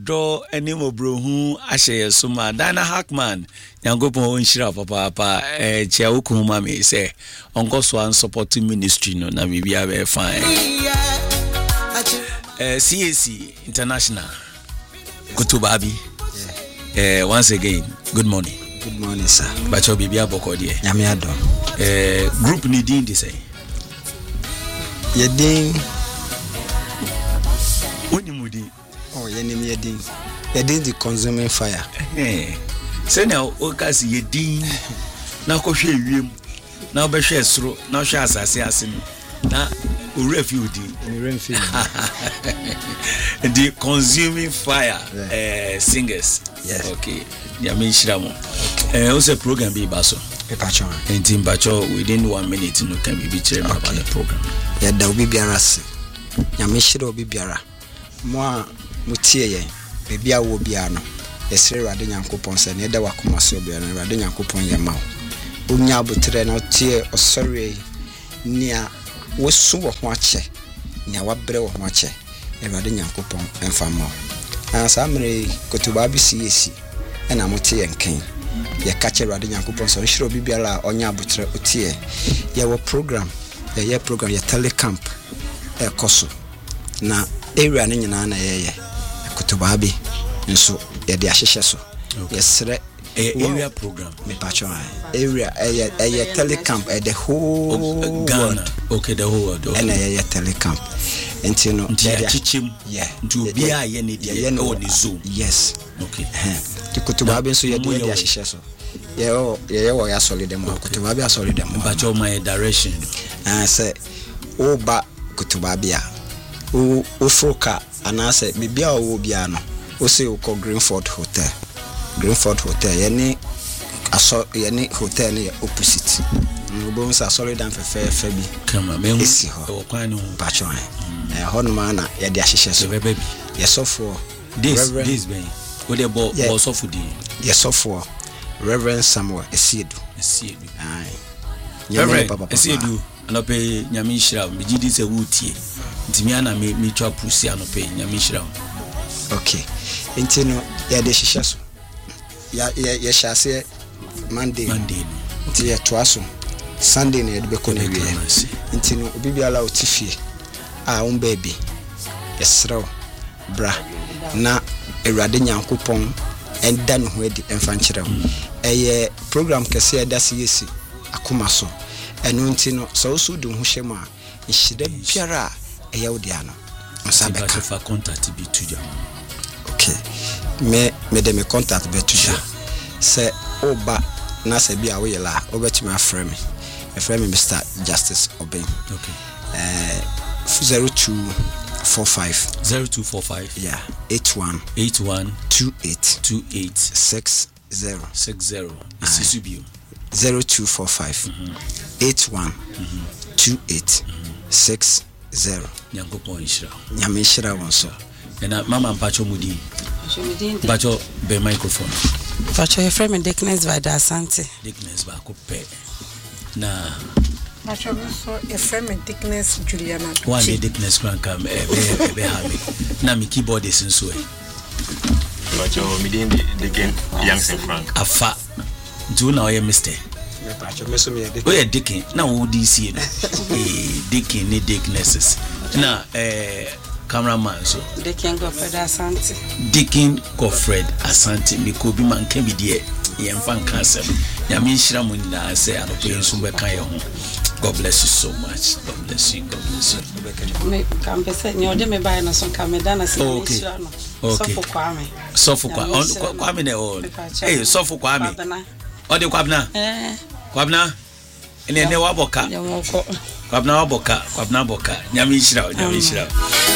do animo brohu ahye suma Dana Hackman nyankopon onhira papa chia okuma me say onko so an support ministry no na bibia be fine CAC International Kutubabi once again good morning sir bacho bibia boko de nyame adom group ni din de say yedin onimudi yenim yedin the consuming fire say now o kasi yedin na ko hwe wiem na obehwe soro na hwe asase ase na o refuse the consuming fire singers. Yes. Okay ya me shiramo o say program be baso pacho entim bacho within 1 minute no can be chere about the program ya da obi biara se ya me shira obi biara mo mutie ye bebia wo bia no esere rade nyankopon se ne da wakoma se obi no rade nyankopon ye ma onya abotre na otie osore nia wosu wo ho ache nia wabre wo ho ache rade nyankopon emfama ansa mre kotuba bi siesi na motie enken ye kache rade nyankopon so shiro obi biara onya abotre otie ye wo program ye program ye telecamp koso na area ne nyina na ye kutubabi nso ye de ahyehyɛ so yesre area program me pacho area a telecamp the whole Ghana okay the whole world and a telecamp entino ya chichim yeah to be a ye ne de on zone yes okay the kutubabi nso ye de ahyehyɛ so ye wo ya solid dem kutubabi solid dem pacho my direction say oba kutubabi a o froka anase bibia o bia no o se o ko Greenford Hotel yani hotel ni opposite no sa solid and fe bi kama me o kwan no pacho hono ma na ye de ahyehyɛ so baby ye sofo this ben we dey bo sofo di ye sofo Reverend Samuel Esiedu Reverend Esiedu anope nyame hira megidi se wutie ntimi ana me twa pusi anope nyame hira okay entino ya de hyehyɛ so ya hyase Monday nti ya toaso Sunday na yɛde bɛkɔ na wie ntino obi biala otifie a on baby yesrew bra na Awurade Nyankopɔn enda no ho adi emfa nkyerɛw ɛyɛ program kɛse ya da CAC akoma so ɛno ntino so so de ho hyɛm a nhyida biara ɛyɛ wodi ano nsabeka fa contact bi tuja okay me de me contact be tuja se oba na se bia wo yela obetimi afrɛ me Mr. Justice Obeng okay 0245 yeah 81 28 60 isisubiu 0245 81 28 60 nyankopon hira nyame hira won so na mama mpacho mudi mpacho be microphone mpacho your friend Dickness by Asante Dickness ba ko pe na mpacho so your friend Dickness Juliana one day Dickness cranka be have na mi keyboard is nso mpacho mi din Dicken Youngson Frank afa do na oye mister mpacho meso me Dicken oye Dicken na wo DC no Dicken ni Dicknesses na cameraman so Dicken Godfred Asante mi ko bi man kan bi de ye mfa nka asem ya me nhira mo nyina se anope nso be kan ye ho. God bless you so much. God bless you. Me kan pese ni ode me buy na so kan me dana se ni hira no sofo kwame na all eh sofo kwame ode kwabna kwabna ene waboka kwabna boka nyame nhira